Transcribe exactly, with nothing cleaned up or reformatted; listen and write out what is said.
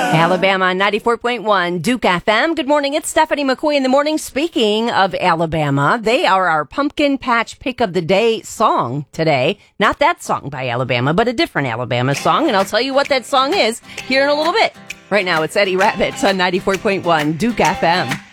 Alabama on ninety-four point one Duke F M. Good morning. It's Stephanie McCoy in the morning. Speaking of Alabama, they are our Pumpkin Patch Pick of the Day song today. Not that song by Alabama, but a different Alabama song. And I'll tell you what that song is here in a little bit. Right now, it's Eddie Rabbit on ninety-four point one Duke F M.